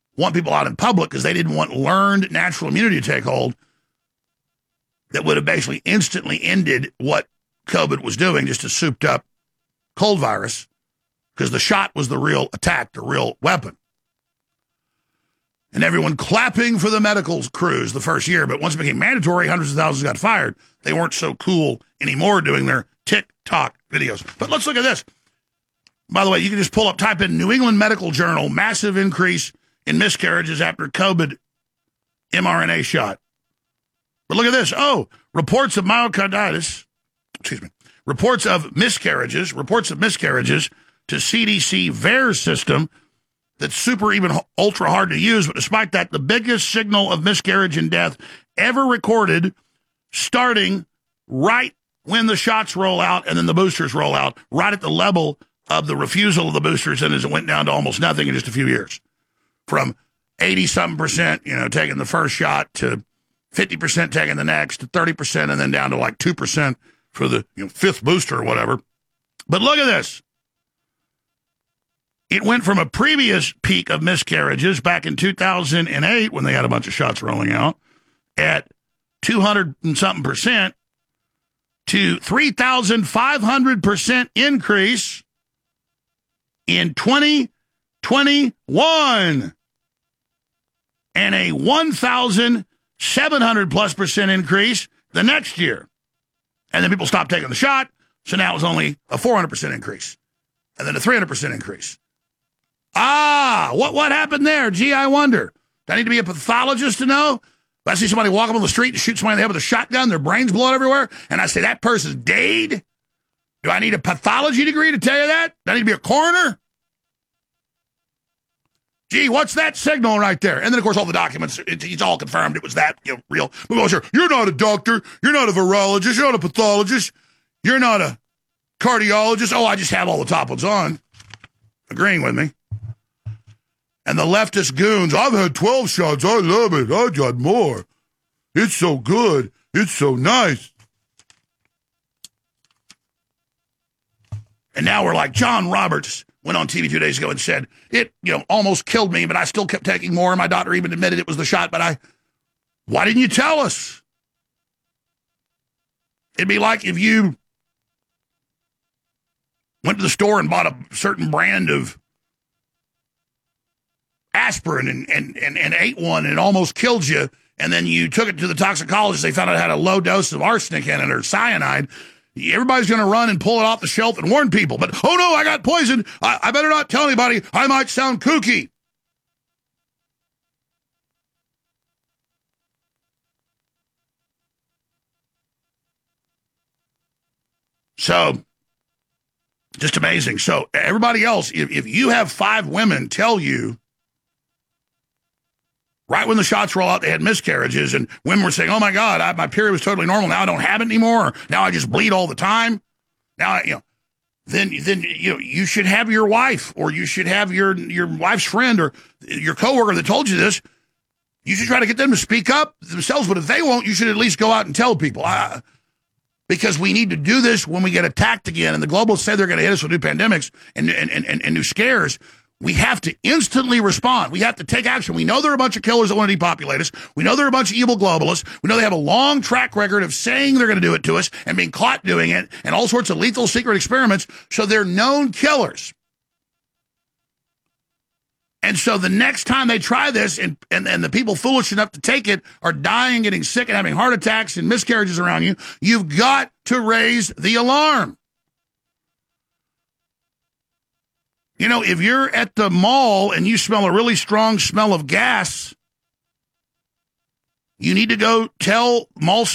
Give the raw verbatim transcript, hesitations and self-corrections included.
want people out in public because they didn't want learned natural immunity to take hold that would have basically instantly ended what COVID was doing, just a souped up cold virus, because the shot was the real attack, the real weapon. And everyone clapping for the medical crews the first year, but once it became mandatory, hundreds of thousands got fired. They weren't so cool anymore doing their TikTok videos. But let's look at this. By the way, you can just pull up, type in New England Medical Journal, massive increase in miscarriages after COVID mRNA shot. But look at this. Oh, reports of myocarditis, excuse me, reports of miscarriages, reports of miscarriages to C D C VAERS system that's super, even ultra hard to use. But despite that, the biggest signal of miscarriage and death ever recorded, starting right when the shots roll out and then the boosters roll out, right at the level of the refusal of the boosters, and as it went down to almost nothing in just a few years. From eighty-something percent, you know, taking the first shot to fifty percent taking the next, to thirty percent, and then down to like two percent for the you know, fifth booster or whatever. But look at this. It went from a previous peak of miscarriages back in two thousand eight when they had a bunch of shots rolling out at two hundred and something percent to three thousand five hundred percent increase in twenty twenty-one and a one thousand seven hundred plus percent increase the next year. And then people stopped taking the shot, so now it's only a four hundred percent increase and then a three hundred percent increase. Ah, what what happened there? Gee, I wonder. Do I need to be a pathologist to know? If I see somebody walk up on the street and shoot somebody in the head with a shotgun, their brains blow out everywhere, and I say, that person's dead? Do I need a pathology degree to tell you that? Do I need to be a coroner? Gee, what's that signal right there? And then, of course, all the documents, it, it's all confirmed it was that, you know, real. We go, sure, you're not a doctor. You're not a virologist. You're not a pathologist. You're not a cardiologist. Oh, I just have all the top ones on. Agreeing with me. And the leftist goons, I've had twelve shots. I love it. I got more. It's so good. It's so nice. And now we're like, John Roberts went on T V two days ago and said, it, you know, almost killed me, but I still kept taking more. My doctor even admitted it was the shot, but I, why didn't you tell us? It'd be like if you went to the store and bought a certain brand of aspirin and, and, and, and ate one and it almost killed you, and then you took it to the toxicologist, they found out it had a low dose of arsenic in it or cyanide. Everybody's going to run and pull it off the shelf and warn people. But, oh no, I got poisoned. I, I better not tell anybody. I might sound kooky. So, just amazing. So, everybody else, if, if you have five women tell you, right when the shots roll out, they had miscarriages, and women were saying, oh, my God, I, my period was totally normal. Now I don't have it anymore. Or now I just bleed all the time. Now, I, you know, then, then you know, you should have your wife, or you should have your, your wife's friend or your coworker that told you this. You should try to get them to speak up themselves, but if they won't, you should at least go out and tell people. Uh, because we need to do this when we get attacked again, and the globalists say they're going to hit us with new pandemics and, and, and, and new scares. We have to instantly respond. We have to take action. We know there are a bunch of killers that want to depopulate us. We know there are a bunch of evil globalists. We know they have a long track record of saying they're going to do it to us and being caught doing it, and all sorts of lethal secret experiments. So they're known killers. And so the next time they try this, and, and, and the people foolish enough to take it are dying, getting sick, and having heart attacks and miscarriages around you, you've got to raise the alarm. You know, if you're at the mall and you smell a really strong smell of gas, you need to go tell mall